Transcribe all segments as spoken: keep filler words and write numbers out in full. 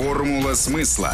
Формула смысла.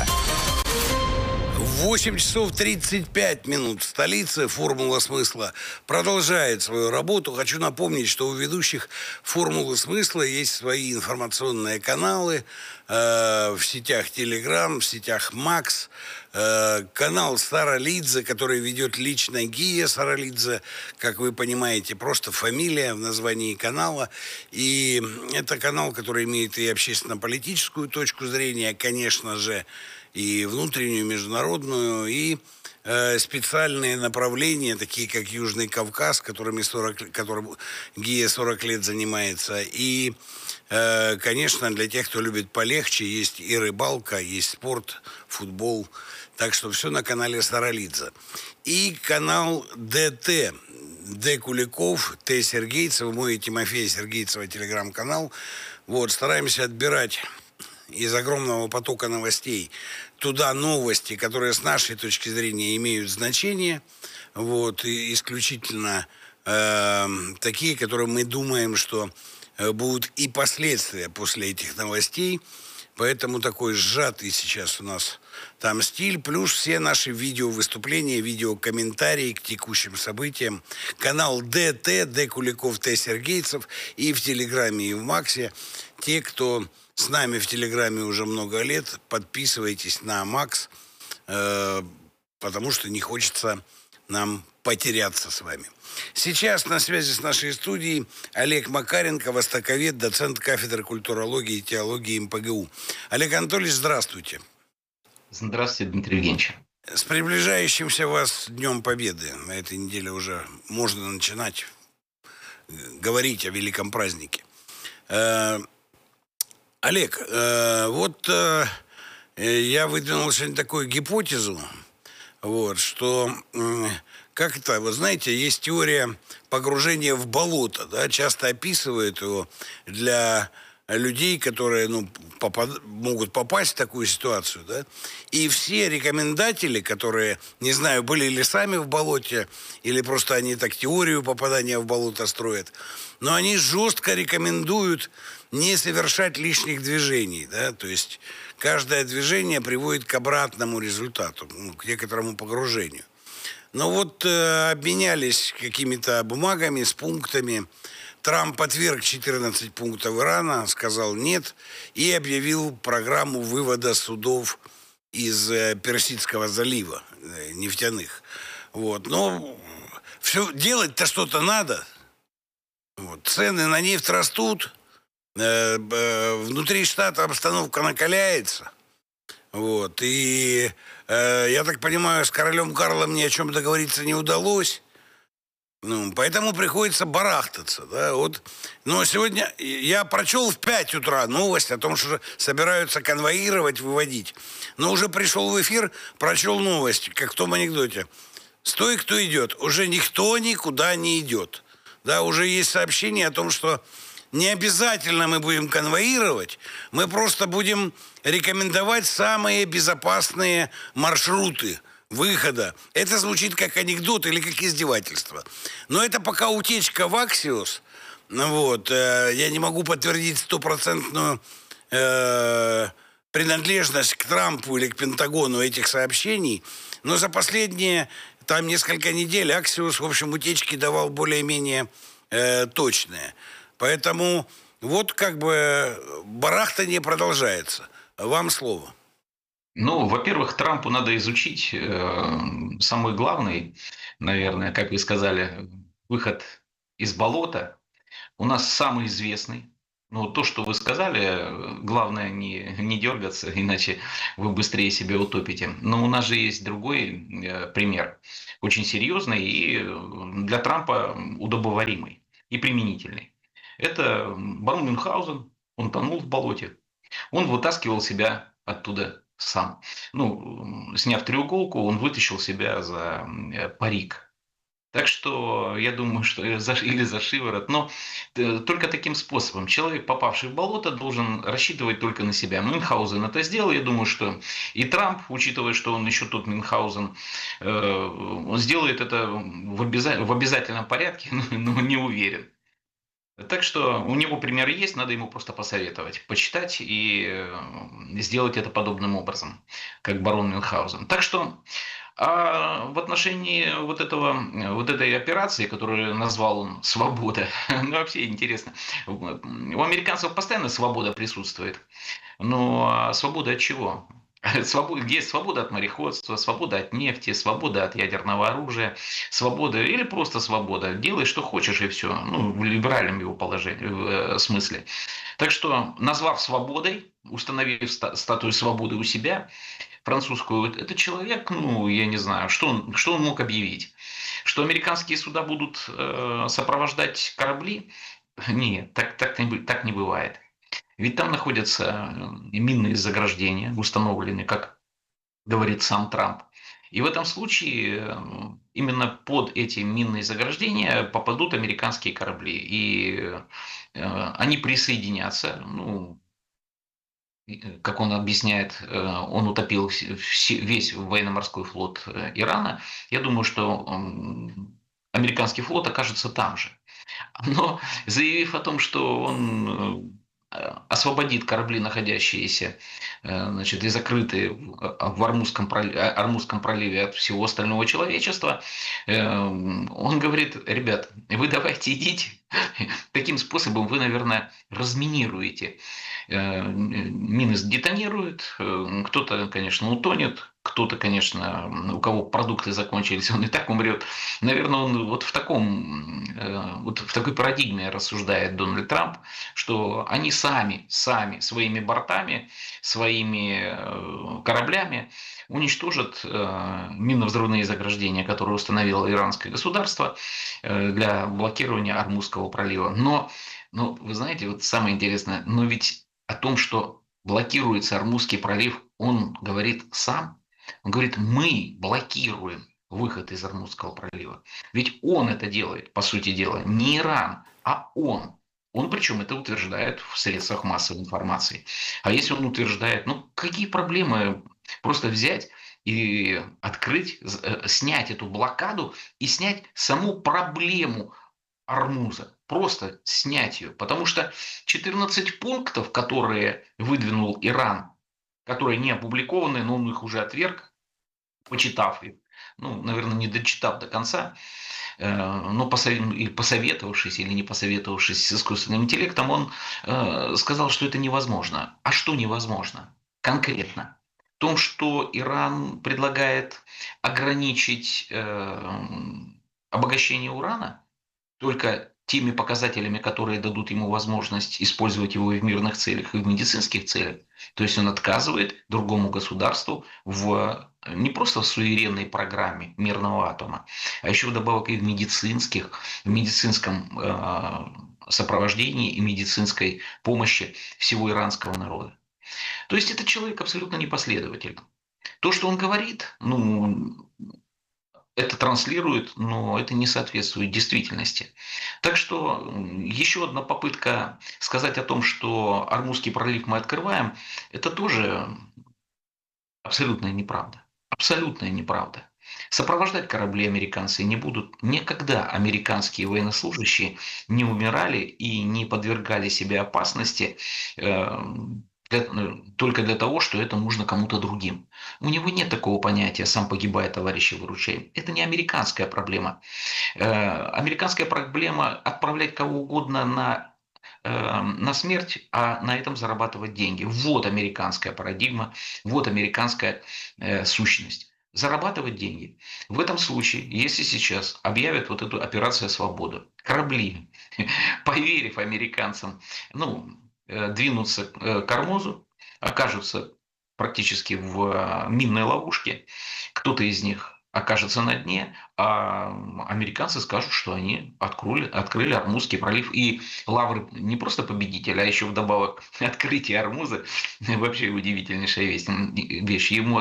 восемь часов тридцать пять минут в столице. Формула смысла продолжает свою работу. Хочу напомнить, что у ведущих Формулы смысла есть свои информационные каналы э, в сетях Telegram, в сетях Макс. Э, канал Саралидзе, который ведет лично Гия Саралидзе, как вы понимаете, просто фамилия в названии канала. И это канал, который имеет и общественно-политическую точку зрения, конечно же, и внутреннюю, международную, и э, специальные направления, такие как Южный Кавказ, которыми сорок, которым Гия сорок лет занимается. И, э, конечно, для тех, кто любит полегче, есть и рыбалка, есть спорт, футбол. Так что все на канале Саралидзе. И канал ДТ. Д. Куликов, Т. Сергейцев, мой и Тимофея Сергейцева телеграм-канал. Вот, стараемся отбирать из огромного потока новостей туда новости, которые с нашей точки зрения имеют значение, вот, и исключительно э, такие, которые мы думаем, что э, будут и последствия после этих новостей. Поэтому такой сжатый сейчас у нас там стиль, плюс все наши видеовыступления, видеокомментарии к текущим событиям. Канал ДТ, Д. Куликов, Т. Сергейцев, и в Телеграме, и в Максе. Те, кто с нами в Телеграме уже много лет, подписывайтесь на Макс, э, потому что не хочется нам потеряться с вами. Сейчас на связи с нашей студией Олег Макаренко, востоковед, доцент кафедры культурологии и теологии эм пэ гэ у. Олег Анатольевич, здравствуйте. Здравствуйте, Дмитрий Евгеньевич. С приближающимся вас Днем Победы. На этой неделе уже можно начинать говорить о великом празднике. Э, Олег, э, вот э, я выдвинул сегодня такую гипотезу, вот, что, э, как это, вы знаете, есть теория погружения в болото, да, часто описывают его для людей, которые, ну, попад, могут попасть в такую ситуацию, да, и все рекомендатели, которые, не знаю, были ли сами в болоте, или просто они так теорию попадания в болото строят, но они жестко рекомендуют не совершать лишних движений, да, то есть каждое движение приводит к обратному результату, ну, к некоторому погружению. Но вот э, обменялись какими-то бумагами с пунктами. Трамп отверг четырнадцать пунктов Ирана, сказал нет, и объявил программу вывода судов из э, Персидского залива, э, нефтяных. Вот. Но все, делать-то что-то надо. Вот. Цены на нефть растут. Внутри штата обстановка накаляется. Вот. И э, я так понимаю, с королем Карлом ни о чем договориться не удалось. Ну, поэтому приходится барахтаться. Да? Вот. Но сегодня я прочел в пять утра новость о том, что собираются конвоировать, выводить. Но уже пришел в эфир, прочел новость, как в том анекдоте. Стой, кто идет. Уже никто никуда не идет. Да, уже есть сообщение о том, что не обязательно мы будем конвоировать, мы просто будем рекомендовать самые безопасные маршруты выхода. Это звучит как анекдот или как издевательство. Но это пока утечка в Axios. Вот, э, я не могу подтвердить стопроцентную э, принадлежность к Трампу или к Пентагону этих сообщений, но за последние там несколько недель Axios, в общем, утечки давал более-менее э, точные. Поэтому вот как бы барахтание продолжается. Вам слово. Ну, во-первых, Трампу надо изучить э, самый главный, наверное, как вы сказали, выход из болота. У нас самый известный. Ну, то, что вы сказали, главное не, не дергаться, иначе вы быстрее себя утопите. Но у нас же есть другой э, пример, очень серьезный и для Трампа удобоваримый и применительный. Это барон Мюнхгаузен, он тонул в болоте, он вытаскивал себя оттуда сам. Ну, сняв треуголку, он вытащил себя за парик. Так что я думаю, что или за шиворот, но только таким способом. Человек, попавший в болото, должен рассчитывать только на себя. Мюнхгаузен это сделал, я думаю, что и Трамп, учитывая, что он еще тот Мюнхгаузен, он сделает это в обязательном порядке, но не уверен. Так что у него примеры есть, надо ему просто посоветовать, почитать и э, сделать это подобным образом, как барон Мюнхгаузен. Так что а в отношении вот этого, э, вот этой операции, которую назвал он «Свобода», ну вообще интересно, в- у американцев постоянно свобода присутствует. Ну, а свобода от чего? Свобода, есть свобода от мореходства, свобода от нефти, свобода от ядерного оружия, свобода или просто свобода. Делай, что хочешь, и все. Ну, в либеральном его положении, в э, смысле. Так что, назвав свободой, установив ста- статую свободы у себя, французскую, вот этот человек, ну, я не знаю, что он, что он мог объявить? Что американские суда будут э, сопровождать корабли? Нет, так, так, не, бы- так не бывает. Ведь там находятся э, минные заграждения, установленные, как говорит сам Трамп. И в этом случае э, именно под эти минные заграждения попадут американские корабли. И э, они присоединятся, ну, и, как он объясняет, э, он утопил вс- все- весь военно-морской флот э, Ирана. Я думаю, что м, американский флот окажется там же. Но заявив о том, что он э, освободит корабли, находящиеся э, значит, и закрытые в а, в Ормузском проливе, Ормузском проливе от всего остального человечества, э, он говорит: ребят, вы давайте идите, таким способом вы, наверное, разминируете. Э, Мины детонируют, э, кто-то, конечно, утонет, кто-то, конечно, у кого продукты закончились, он и так умрет. Наверное, он вот в таком, э, вот в такой парадигме рассуждает Дональд Трамп, что они сами, сами своими бортами, своими э, кораблями уничтожат э, минно-взрывные заграждения, которые установило иранское государство э, для блокирования Ормузского пролива. Но, но вы знаете, вот самое интересное, но ведь о том, что блокируется Ормузский пролив, он говорит сам. Он говорит: мы блокируем выход из Ормузского пролива. Ведь он это делает, по сути дела, не Иран, а он. Он причем это утверждает в средствах массовой информации. А если он утверждает, ну какие проблемы просто взять и открыть, э, снять эту блокаду и снять саму проблему Армуза. Просто снять ее. Потому что четырнадцать пунктов, которые выдвинул Иран, которые не опубликованы, но он их уже отверг, почитав их, ну, наверное, не дочитав до конца, э, но посоветовавшись или не посоветовавшись с искусственным интеллектом, он э, сказал, что это невозможно. А что невозможно? Конкретно. В том, что Иран предлагает ограничить э, обогащение урана только теми показателями, которые дадут ему возможность использовать его и в мирных целях, и в медицинских целях. То есть он отказывает другому государству в не просто в суверенной программе мирного атома, а еще вдобавок и в медицинских, в медицинском э, сопровождении и медицинской помощи всего иранского народа. То есть этот человек абсолютно непоследовательный. То, что он говорит, ну, это транслирует, но это не соответствует действительности. Так что еще одна попытка сказать о том, что Армузский пролив мы открываем, это тоже абсолютная неправда. Абсолютная неправда. Сопровождать корабли американцы не будут. Никогда американские военнослужащие не умирали и не подвергали себе опасности э, для- э, только для того, что это нужно кому-то другим. У него нет такого понятия «сам погибает, товарищи выручаем». Это не американская проблема. Э, Американская проблема отправлять кого угодно на э, на смерть, а на этом зарабатывать деньги. Вот американская парадигма, вот американская э, сущность. Зарабатывать деньги. В этом случае, если сейчас объявят вот эту операцию «Свобода», корабли, поверив американцам, ну, э, двинутся э, к Ормузу, окажутся практически в э, минной ловушке, кто-то из них окажется на дне, а американцы скажут, что они открыли, открыли Ормузский пролив. И лавры не просто победителя, а еще вдобавок открытие Ормуза. Вообще удивительнейшая вещь. вещь. Ему,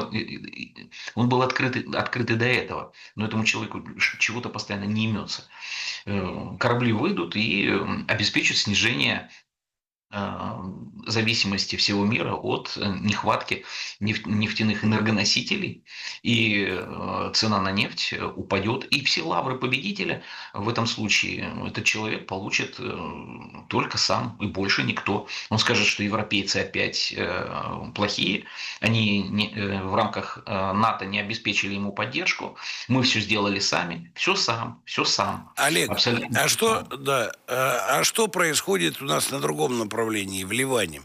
он был открыт, открыт и до этого, но этому человеку чего-то постоянно не имется. Э, Корабли выйдут и обеспечат снижение э, зависимости всего мира от э, нехватки неф- нефтяных энергоносителей, и э, цена на нефть э, упадет, и все лавры победителя в этом случае этот человек получит э, только сам и больше никто. Он скажет, что европейцы опять э, плохие, они не- э, в рамках э, НАТО не обеспечили ему поддержку, мы все сделали сами, все сам, все сам, Олег, абсолютно а всё что, сам. да, а, а что происходит у нас на другом направлении, в Ливане?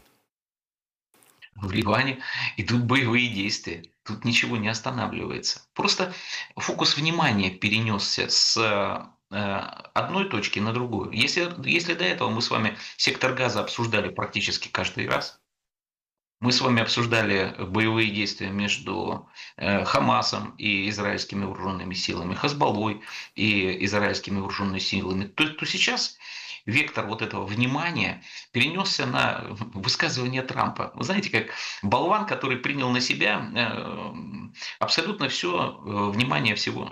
В Ливане идут боевые действия. Тут ничего не останавливается. Просто фокус внимания перенесся с э, одной точки на другую. Если, если до этого мы с вами сектор газа обсуждали практически каждый раз, мы с вами обсуждали боевые действия между э, Хамасом и израильскими вооруженными силами, Хазбаллой и израильскими вооруженными силами, то, то сейчас вектор вот этого внимания перенесся на высказывание Трампа. Вы знаете, как болван, который принял на себя э, абсолютно все внимание всего,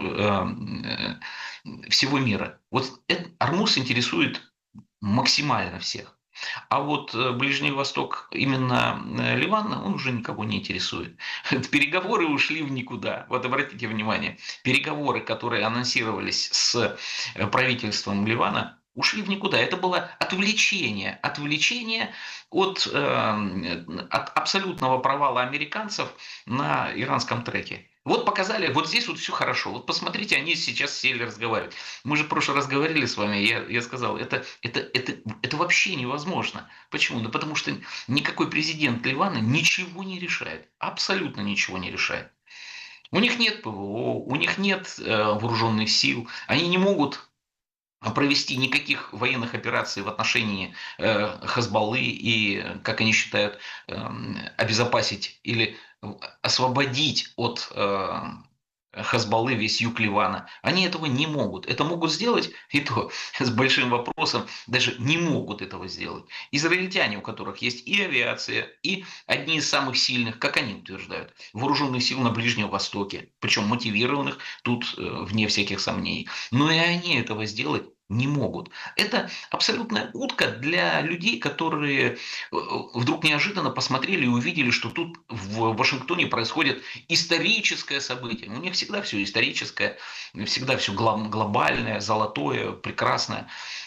э, э, всего мира. Вот это- Армуз интересует максимально всех. А вот э, Ближний Восток, именно э, Ливан, он уже никого не интересует. Переговоры ушли в никуда. Вот обратите внимание, переговоры, которые анонсировались с э, правительством Ливана, ушли в никуда. Это было отвлечение, отвлечение от, э, от абсолютного провала американцев на иранском треке. Вот показали, вот здесь вот все хорошо. Вот посмотрите, они сейчас сели разговаривать. Мы же в прошлый раз говорили с вами, я, я сказал, это, это, это, это вообще невозможно. Почему? Да потому что никакой президент Ливана ничего не решает. Абсолютно ничего не решает. У них нет ПВО, у них нет э, вооруженных сил, они не могут провести никаких военных операций в отношении э, Хазбаллы и, как они считают, э, обезопасить или освободить от э, Хазбаллы весь юг Ливана. Они этого не могут. Это могут сделать, и то с большим вопросом, даже не могут этого сделать. Израильтяне, у которых есть и авиация, и одни из самых сильных, как они утверждают, вооруженных сил на Ближнем Востоке, причем мотивированных тут э, вне всяких сомнений. Но и они этого сделать не могут. Это абсолютная утка для людей, которые э, вдруг неожиданно посмотрели и увидели, что тут в Вашингтоне происходит историческое событие. У них всегда все историческое, всегда все глобальное, золотое, прекрасное.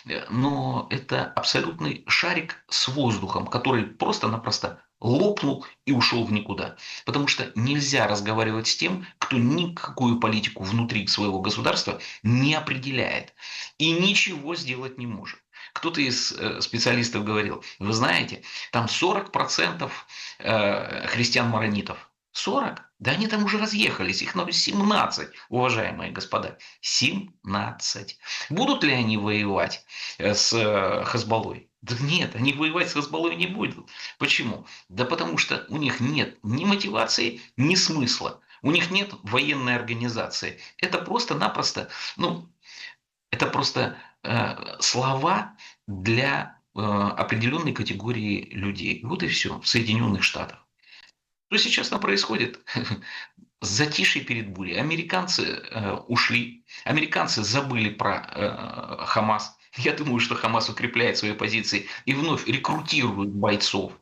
Но это абсолютный шарик с воздухом, который просто-напросто лопнул и ушел в никуда. Потому что нельзя разговаривать с тем, кто никакую политику внутри своего государства не определяет и ничего сделать не может. Кто-то из э, специалистов говорил, вы знаете, там сорок процентов э, христиан-маронитов. сорок? Да они там уже разъехались, их на семнадцать, уважаемые господа. семнадцать. Будут ли они воевать э, с э, Хазбаллой? Да нет, они воевать с Хазбаллой не будут. Почему? Да потому что у них нет ни мотивации, ни смысла. У них нет военной организации. Это просто-напросто, ну, это просто э, слова для э, определенной категории людей. Вот и все в Соединенных Штатах. Что сейчас там происходит? Затишье перед бурей. Американцы э, ушли. Американцы забыли про э, Хамас. Я думаю, что Хамас укрепляет свои позиции и вновь рекрутирует бойцов.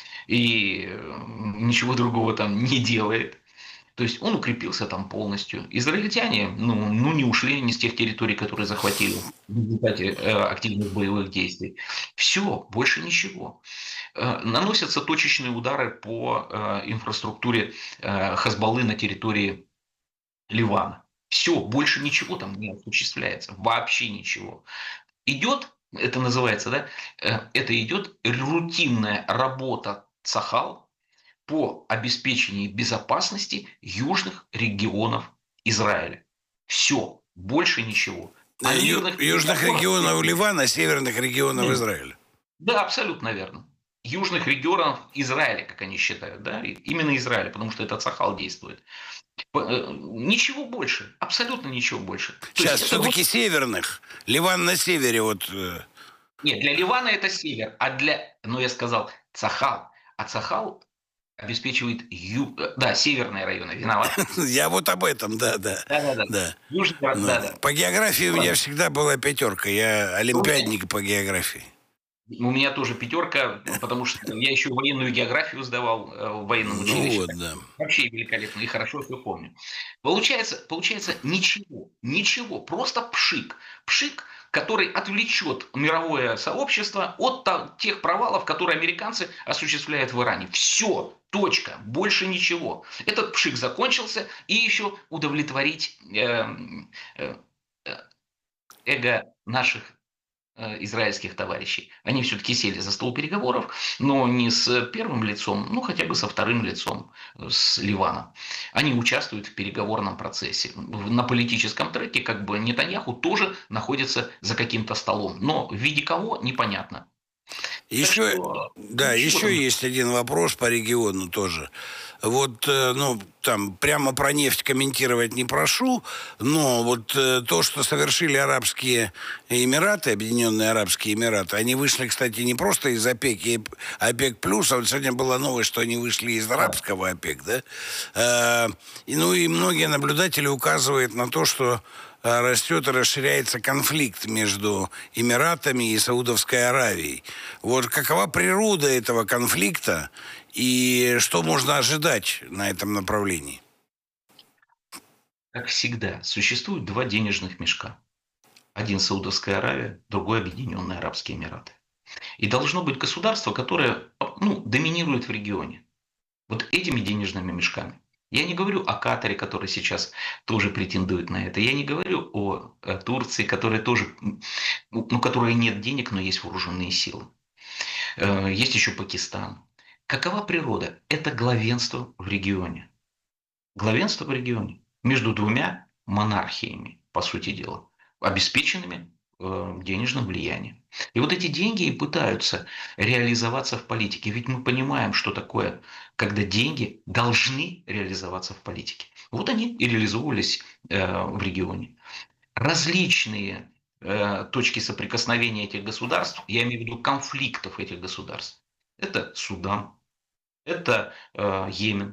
И э, ничего другого там не делает. То есть он укрепился там полностью. Израильтяне, ну, ну не ушли ни с тех территорий, которые захватили в результате э, активных боевых действий. Все, больше ничего. Э, наносятся точечные удары по э, инфраструктуре э, Хазбаллы на территории Ливана. Все, больше ничего там не осуществляется. Вообще ничего. Идет, это называется, да, э, это идет рутинная работа Цахал по обеспечению безопасности южных регионов Израиля. Все, больше ничего. А Э, ю- мирных южных переговоров... регионов Ливана, северных регионов Нет. Израиля. Да, абсолютно верно. Южных регионов Израиля, как они считают, да, именно Израиля, потому что этот Сахал действует. Э, Ничего больше, абсолютно ничего больше. То есть Сейчас это вот... все-таки северных. Ливан на севере, вот. э, Нет, для Ливана это север, а для, ну я сказал, Цахал. А Цахал обеспечивает ю... э, да, северные районы, виноват. Я вот об этом, да, да, Да-да-да. да. Южный, Ну, да-да. по географии у меня Ладно. всегда была пятерка. Я Слушайте, олимпиадник по географии. У меня тоже пятерка, потому что я еще военную географию сдавал э, в военном Ну училище. вот, да. Вообще великолепно и хорошо все помню. Получается, получается ничего, ничего, просто пшик. Пшик, который отвлечет мировое сообщество от та- тех провалов, которые американцы осуществляют в Иране. Все, точка, больше ничего. Этот пшик закончился, и еще удовлетворить эм, э, э, эго наших э, израильских товарищей. Они все-таки сели за стол переговоров, но не с первым лицом, ну хотя бы со вторым лицом, э, с Ливаном. Они участвуют в переговорном процессе. На политическом треке как бы Нетаньяху тоже находится за каким-то столом, но в виде кого непонятно. Так Еще, что да, ничего еще там. есть один вопрос по региону тоже. Вот, э, ну, там прямо про нефть комментировать не прошу, но вот э, то, что совершили Арабские Эмираты, Объединенные Арабские Эмираты, они вышли, кстати, не просто из ОПЕК и ОПЕК+, плюс, а вот сегодня была новость, что они вышли из арабского ОПЕК, да? Э, и, ну, и многие наблюдатели указывают на то, что э, растет и расширяется конфликт между Эмиратами и Саудовской Аравией. Вот какова природа этого конфликта и что можно ожидать на этом направлении? Как всегда, существует два денежных мешка. Один Саудовская Аравия, другой Объединенные Арабские Эмираты. И должно быть государство, которое ну, доминирует в регионе. Вот этими денежными мешками. Я не говорю о Катаре, который сейчас тоже претендует на это. Я не говорю о, о Турции, которая тоже, ну, у которой нет денег, но есть вооруженные силы. Э, Есть еще Пакистан. Какова природа? Это главенство в регионе. Главенство в регионе между двумя монархиями, по сути дела, обеспеченными э, денежным влиянием. И вот эти деньги и пытаются реализоваться в политике. Ведь мы понимаем, что такое, когда деньги должны реализоваться в политике. Вот они и реализовывались э, в регионе. Различные э, точки соприкосновения этих государств, я имею в виду конфликтов этих государств. Это Судан, это э, Йемен,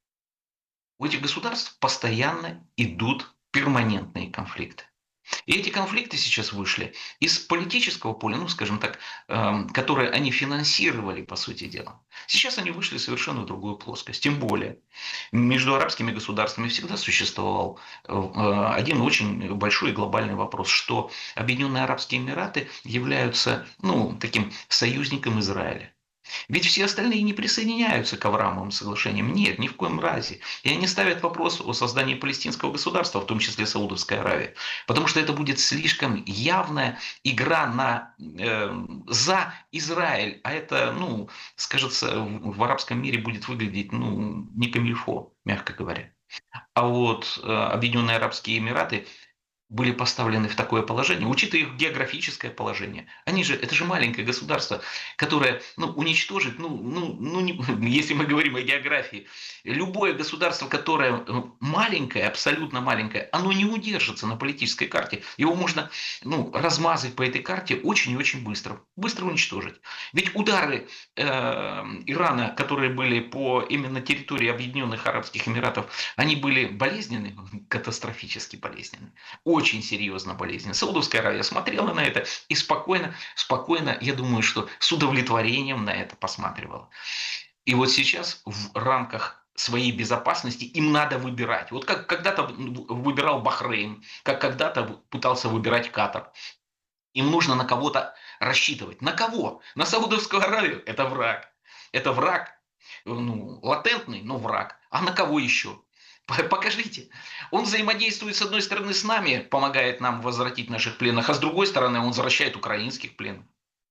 у этих государств постоянно идут перманентные конфликты. И эти конфликты сейчас вышли из политического поля, ну, скажем так, эм, которое они финансировали, по сути дела. Сейчас они вышли совершенно в другую плоскость. Тем более, между арабскими государствами всегда существовал э, один очень большой и глобальный вопрос, что Объединенные Арабские Эмираты являются, ну, таким союзником Израиля. Ведь все остальные не присоединяются к Авраамовым соглашениям. Нет, ни в коем разе. И они ставят вопрос о создании палестинского государства, в том числе Саудовской Аравии. Потому что это будет слишком явная игра на, э, за Израиль. А это, ну, скажется, в, в арабском мире будет выглядеть, ну, не камильфо, мягко говоря. А вот э, Объединенные Арабские Эмираты были поставлены в такое положение, учитывая их географическое положение. Они же, это же маленькое государство, которое ну, уничтожит, ну, ну, ну не, если мы говорим о географии, любое государство, которое маленькое, абсолютно маленькое, оно не удержится на политической карте. Его можно ну, размазать по этой карте очень и очень быстро. Быстро уничтожить. Ведь удары э, Ирана, которые были по именно территории Объединенных Арабских Эмиратов, они были болезненны, катастрофически болезненны. Очень серьезно болезненно. Саудовская Аравия смотрела на это и спокойно, спокойно, я думаю, что с удовлетворением на это посматривала. И вот сейчас в рамках своей безопасности им надо выбирать. Вот как когда-то выбирал Бахрейн, как когда-то пытался выбирать Катар. Им нужно на кого-то рассчитывать. На кого? На Саудовскую Аравию? Это враг. Это враг, ну, латентный, но враг. А на кого еще? Покажите. Он взаимодействует с одной стороны с нами, помогает нам возвратить наших пленных, а с другой стороны он возвращает украинских пленных.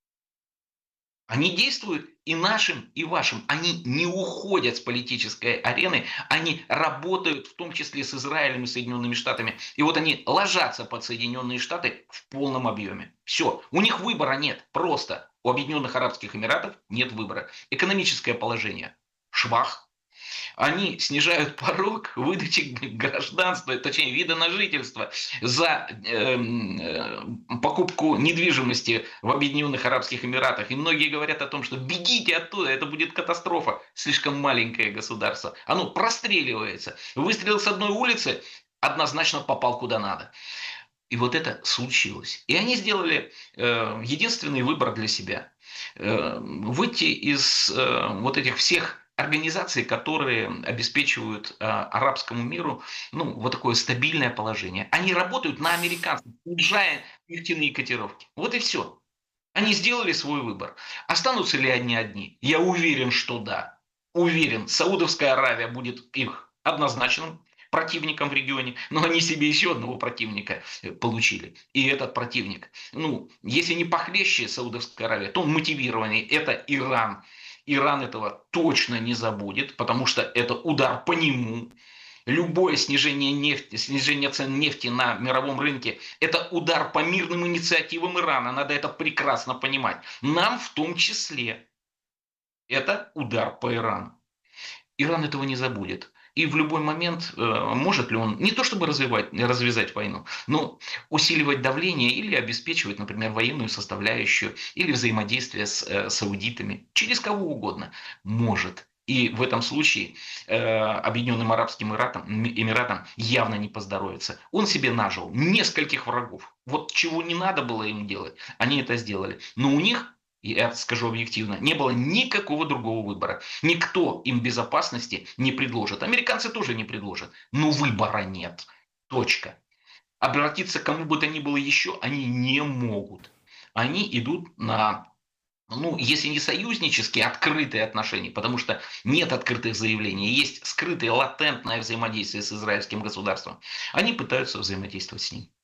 Они действуют и нашим, и вашим. Они не уходят с политической арены, они работают в том числе с Израилем и Соединенными Штатами. И вот они ложатся под Соединенные Штаты в полном объеме. Все. У них выбора нет. Просто. У Объединенных Арабских Эмиратов нет выбора. Экономическое положение. Швах. Они снижают порог выдачи гражданства, точнее вида на жительство за э, э, покупку недвижимости в Объединенных Арабских Эмиратах. И многие говорят о том, что бегите оттуда, это будет катастрофа. Слишком маленькое государство. Оно простреливается. Выстрел с одной улицы однозначно попал куда надо. И вот это случилось. И они сделали э, единственный выбор для себя. э, выйти из э, вот этих всех организаций, которые обеспечивают э, арабскому миру, ну, вот такое стабильное положение. Они работают на американцев, снижая нефтяные котировки. Вот и все. Они сделали свой выбор. Останутся ли они одни? Я уверен, что да. Уверен, Саудовская Аравия будет их однозначным противником в регионе, но они себе еще одного противника э, получили. И этот противник, ну, если не похлеще Саудовская Аравия, то он мотивированный. Это Иран. Иран этого точно не забудет, потому что это удар по нему. Любое снижение нефти, снижение цен нефти на мировом рынке – это удар по мирным инициативам Ирана. Надо это прекрасно понимать. Нам в том числе. Это удар по Ирану. Иран этого не забудет. И в любой момент э, может ли он не то чтобы развивать, развязать войну, но усиливать давление или обеспечивать, например, военную составляющую или взаимодействие с э, саудитами, через кого угодно. Может. И в этом случае э, Объединенным Арабским Эмиратам, Эмиратам явно не поздоровится. Он себе нажил нескольких врагов. Вот чего не надо было им делать, они это сделали. Но у них, я скажу объективно, не было никакого другого выбора. Никто им безопасности не предложит. Американцы тоже не предложат. Но выбора нет. Точка. Обратиться к кому бы то ни было еще они не могут. Они идут на, ну, если не союзнические, открытые отношения, потому что нет открытых заявлений, есть скрытое, латентное взаимодействие с израильским государством. Они пытаются взаимодействовать с ним.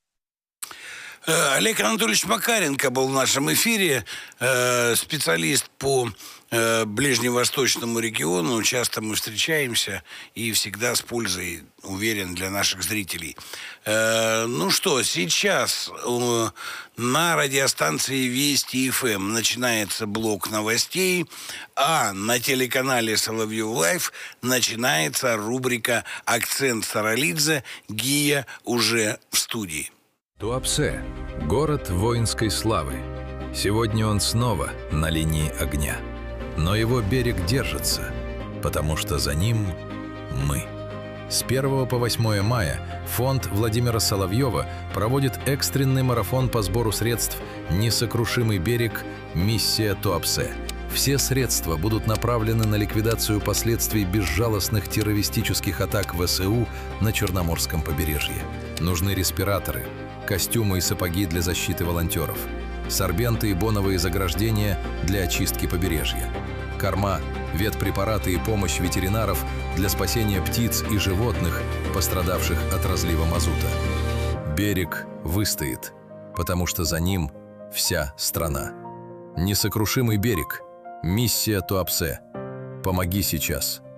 Олег Анатольевич Макаренко был в нашем эфире, э, специалист по э, ближневосточному региону. Часто мы встречаемся и всегда с пользой, уверен, для наших зрителей. Э, ну что, сейчас э, на радиостанции Вести эф эм начинается блок новостей, а на телеканале Соловьев Лайв начинается рубрика «Акцент Саралидзе». Гия уже в студии. Туапсе – город воинской славы. Сегодня он снова на линии огня. Но его берег держится, потому что за ним мы. С первого по восьмое мая фонд Владимира Соловьева проводит экстренный марафон по сбору средств «Несокрушимый берег. Миссия Туапсе». Все средства будут направлены на ликвидацию последствий безжалостных террористических атак ВСУ на Черноморском побережье. Нужны респираторы, костюмы и сапоги для защиты волонтеров, сорбенты и боновые заграждения для очистки побережья, корма, ветпрепараты и помощь ветеринаров для спасения птиц и животных, пострадавших от разлива мазута. Берег выстоит, потому что за ним вся страна. Несокрушимый берег. Миссия Туапсе. Помоги сейчас.